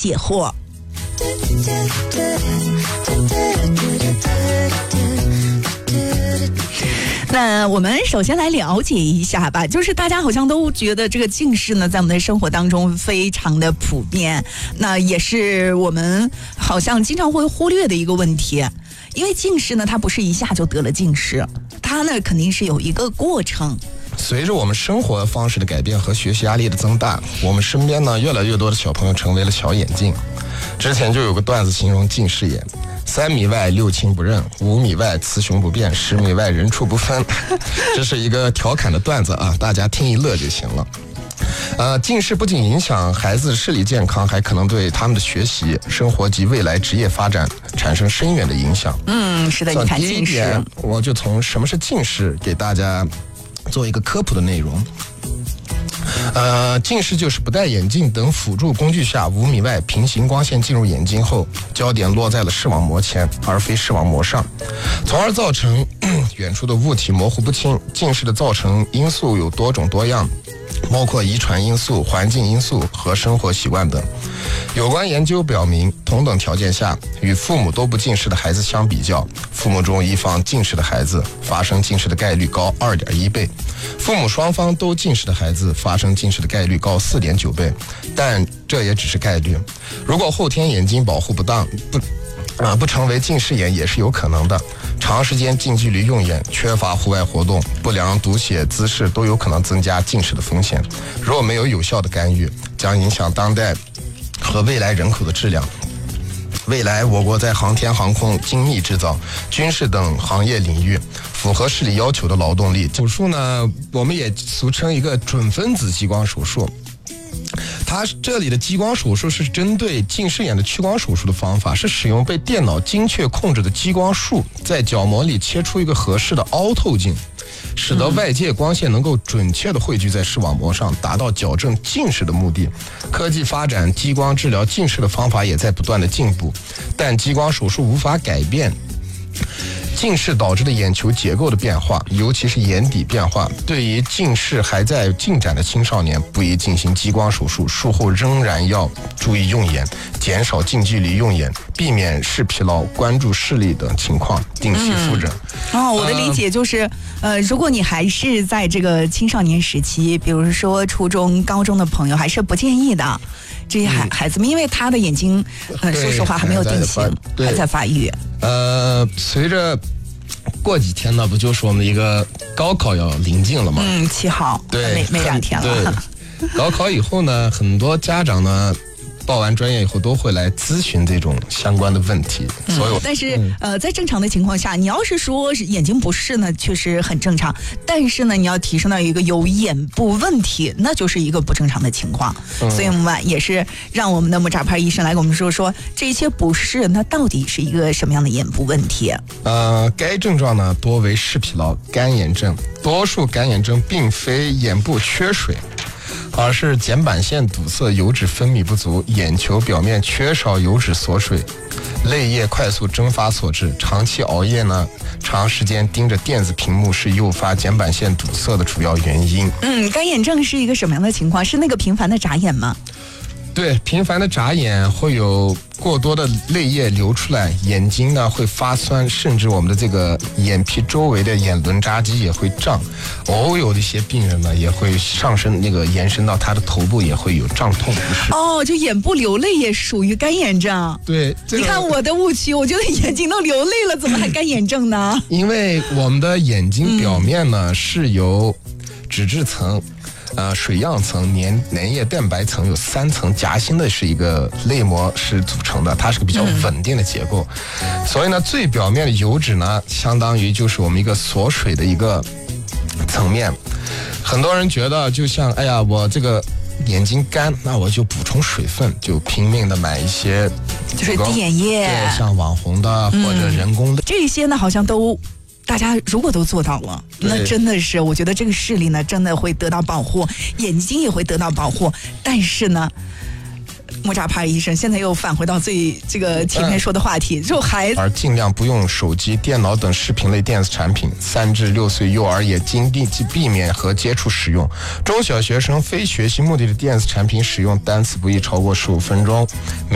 解惑。那我们首先来了解一下吧，就是大家好像都觉得这个近视呢，在我们的生活当中非常的普遍，那也是我们好像经常会忽略的一个问题。因为近视呢，它不是一下就得了近视，它呢肯定是有一个过程。 随着我们生活方式的改变和学习压力的增大，我们身边呢越来越多的小朋友成为了小眼镜。之前就有个段子形容近视眼：3米外六亲不认，5米外雌雄不辨，10米外人畜不分。这是一个调侃的段子啊，大家听一乐就行了。近视不仅影响孩子视力健康，还可能对他们的学习、生活及未来职业发展产生深远的影响。 是的，你看近视， 我就从什么是近视给大家做一个科普的内容。近视就是不戴眼镜等辅助工具下5米外平行光线进入眼睛后，焦点落在了视网膜前，而非视网膜上，从而造成远处的物体模糊不清。近视的造成因素有多种多样，包括遗传因素、环境因素和生活习惯等。有关研究表明，同等条件下，与父母都不近视的孩子相比较，父母中一方近视的孩子发生近视的概率高 2.1 倍，父母双方都近视的孩子发生近视的概率高 4.9 倍。但这也只是概率，如果后天眼睛保护不当，不成为近视眼也是有可能的。长时间近距离用眼、缺乏户外活动、不良读写姿势都有可能增加近视的风险。若没有有效的干预，将影响当代和未来人口的质量。未来我国在航天航空、精密制造、军事等行业领域符合视力要求的劳动力。手术呢，我们也俗称一个准分子激光手术。它这里的激光手术是针对近视眼的屈光手术的方法，是使用被电脑精确控制的激光束，在角膜里切出一个合适的凹透镜，使得外界光线能够准确地汇聚在视网膜上，达到矫正近视的目的。科技发展，激光治疗近视的方法也在不断的进步，但激光手术无法改变近视导致的眼球结构的变化，尤其是眼底变化。对于近视还在进展的青少年，不宜进行激光手术，术后仍然要注意用眼，减少近距离用眼，避免视疲劳，关注视力等情况，定期复诊。 我的理解就是，如果你还是在这个青少年时期，比如说初中、高中的朋友，还是不建议的。这些孩子们，因为他的眼睛，说实话还没有定型，还在发育。 随着过几天呢，不就是我们的一个高考要临近了吗 ？7号， 对， 没2天了。 对，高考以后呢，很多家长呢，报完专业以后都会来咨询这种相关的问题，所以但是在正常的情况下，你要是说眼睛不适呢，确实很正常。但是呢，你要提升到一个有眼部问题，那就是一个不正常的情况。所以我们也是让我们的木扎帕医生来跟我们说这些不适，那到底是一个什么样的眼部问题？ 该症状呢多为视疲劳、干眼症，多数干眼症并非眼部缺水，而是睑板腺堵塞、油脂分泌不足、眼球表面缺少油脂锁水、泪液快速蒸发所致。长期熬夜呢，长时间盯着电子屏幕是诱发睑板腺堵塞的主要原因。 干眼症是一个什么样的情况？是那个频繁的眨眼吗？ 对，频繁的眨眼会有过多的泪液流出来，眼睛呢会发酸，甚至我们的这个眼皮周围的眼轮匝肌也会胀。有的一些病人呢也会上升延伸到他的头部，也会有胀痛不适。 就眼部流泪也属于干眼症。 对， 你看我的误区，我觉得眼睛都流泪了，怎么还干眼症呢？ 因为我们的眼睛表面呢是由脂质层、水样层、粘液蛋白层有3层夹心的是一个泪膜是组成的，它是个比较稳定的结构。所以呢，最表面的油脂呢，相当于就是我们一个锁水的一个层面。很多人觉得就像我这个眼睛干，那我就补充水分，就拼命的买一些就是滴眼液， 对，像网红的或者人工的， 这些呢好像都。大家如果都做到了，那真的是，我觉得这个视力呢，真的会得到保护，眼睛也会得到保护。但是呢，木扎帕医生现在又返回到这个前面说的话题，就孩子而尽量不用手机、电脑等视频类电子产品。3至6岁幼儿也尽力避免和接触使用。中小学生非学习目的的电子产品使用单次不宜超过15分钟。